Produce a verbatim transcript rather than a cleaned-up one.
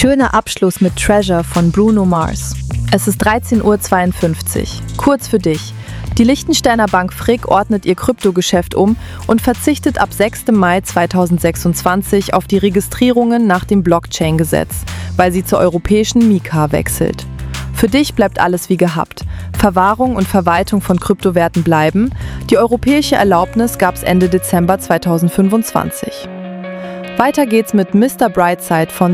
Schöner Abschluss mit Treasure von Bruno Mars. Es ist dreizehn Uhr zweiundfünfzig. Kurz für dich. Die Liechtensteiner Bank Frick ordnet ihr Kryptogeschäft um und verzichtet ab sechsten Mai zweitausendsechsundzwanzig auf die Registrierungen nach dem Blockchain-Gesetz, weil sie zur europäischen Mika wechselt. Für dich bleibt alles wie gehabt. Verwahrung und Verwaltung von Kryptowerten bleiben. Die europäische Erlaubnis gab es Ende Dezember zweitausendfünfundzwanzig. Weiter geht's mit Mister Brightside von